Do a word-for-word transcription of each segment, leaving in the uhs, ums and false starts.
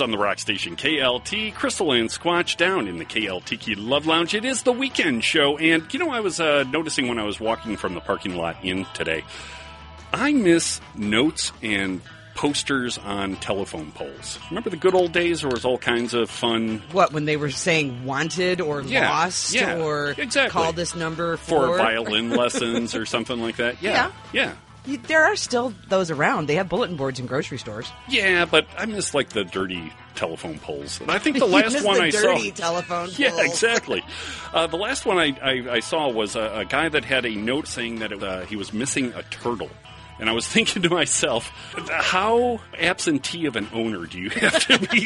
is on the rock station K L T. Crystal and Squatch down in the K L Tiki Love Lounge. It is the weekend show, and you know, I was uh, noticing when I was walking from the parking lot in today, I miss notes and posters on telephone poles. Remember the good old days where it was all kinds of fun? What, when they were saying wanted or yeah, lost yeah, or exactly. call this number for... For violin lessons or something like that? Yeah, yeah. yeah. You, there are still those around. They have bulletin boards in grocery stores. Yeah, but I miss like the dirty telephone poles. And I think the last miss one the I dirty saw, telephone poles. Yeah, exactly. uh, the last one I, I, I saw was a, a guy that had a note saying that it, uh, he was missing a turtle. And I was thinking to myself, how absentee of an owner do you have to be?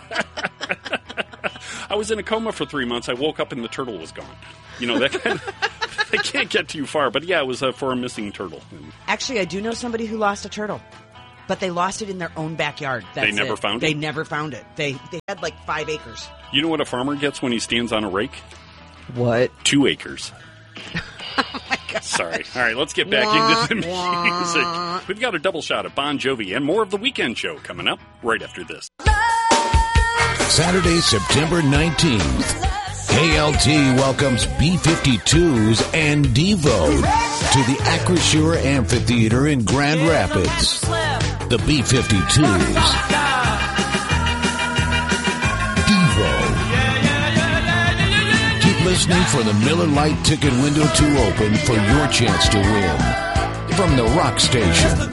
I was in a coma for three months. I woke up and the turtle was gone. You know, that kind of, I can't get too far. But yeah, it was uh, for a missing turtle. Actually, I do know somebody who lost a turtle. But they lost it in their own backyard. That's they never it. found it? They never found it. They they had like five acres. You know what a farmer gets when he stands on a rake? What? Two acres. Oh my God. Sorry. All right, let's get back wah, into the wah. music. We've got a double shot of Bon Jovi and more of the weekend show coming up right after this. Saturday, September nineteenth. K L T welcomes B fifty-twos and Devo to the Acrisure Amphitheater in Grand Rapids. The B fifty-twos. Devo. Keep listening for the Miller Lite ticket window to open for your chance to win. From the rock station,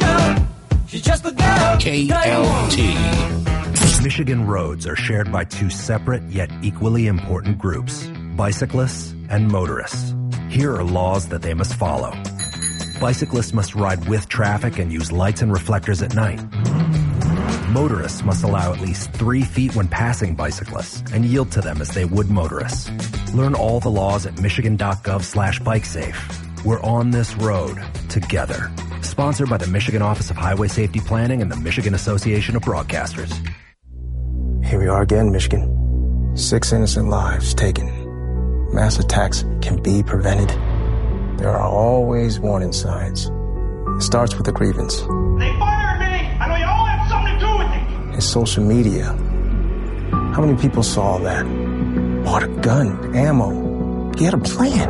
K L T. Michigan roads are shared by two separate yet equally important groups, bicyclists and motorists. Here are laws that they must follow. Bicyclists must ride with traffic and use lights and reflectors at night. Motorists must allow at least three feet when passing bicyclists and yield to them as they would motorists. Learn all the laws at michigan.gov slash bikesafe. We're on this road together. Sponsored by the Michigan Office of Highway Safety Planning and the Michigan Association of Broadcasters. Here we are again, Michigan. Six innocent lives taken. Mass attacks can be prevented. There are always warning signs. It starts with a grievance. They fired me! I know you all have something to do with it! His social media. How many people saw that? Bought a gun, ammo. He had a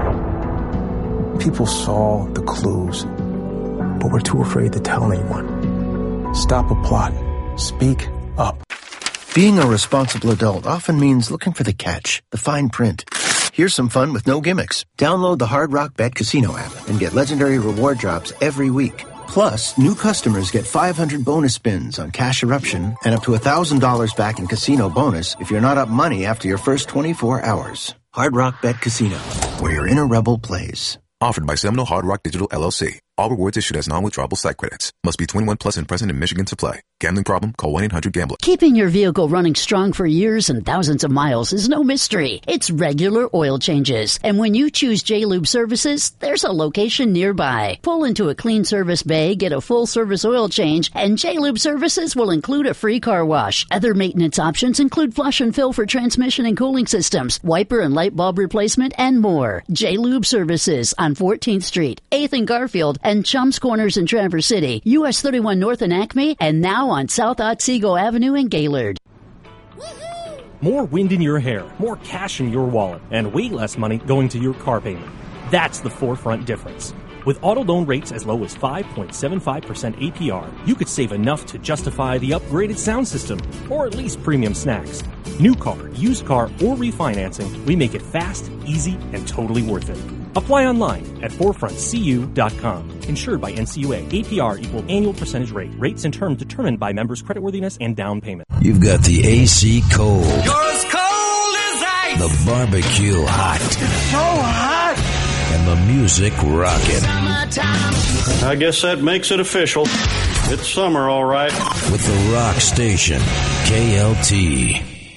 plan. People saw the clues, but were too afraid to tell anyone. Stop a plot. Speak up. Being a responsible adult often means looking for the catch, the fine print. Here's some fun with no gimmicks. Download the Hard Rock Bet Casino app and get legendary reward drops every week. Plus, new customers get five hundred bonus spins on Cash Eruption and up to one thousand dollars back in casino bonus if you're not up money after your first twenty-four hours. Hard Rock Bet Casino, where your inner rebel plays. Offered by Seminole Hard Rock Digital, L L C. All rewards issued as non-withdrawable site credits. Must be twenty-one plus and present in Michigan to play. Gambling problem? Call one eight hundred gambler. Keeping your vehicle running strong for years and thousands of miles is no mystery. It's regular oil changes. And when you choose J-Lube Services, there's a location nearby. Pull into a clean service bay, get a full service oil change, and J-Lube Services will include a free car wash. Other maintenance options include flush and fill for transmission and cooling systems, wiper and light bulb replacement, and more. J-Lube Services on fourteenth Street, eighth and Garfield, and Chums Corners in Traverse City, U S thirty-one North in Acme, and now on South Otsego Avenue in Gaylord. More wind in your hair, more cash in your wallet, and way less money going to your car payment. That's the Forefront difference. With auto loan rates as low as five point seven five percent A P R, you could save enough to justify the upgraded sound system, or at least premium snacks. New car, used car, or refinancing, we make it fast, easy, and totally worth it. Apply online at forefront c u dot com. Insured by N C U A. A P R equal annual percentage rate. Rates and terms determined by members' creditworthiness and down payment. You've got the A C cold. You're as cold as ice! The barbecue hot. So hot! And the music rocking. I guess that makes it official. It's summer, all right. With the rock station, K L T.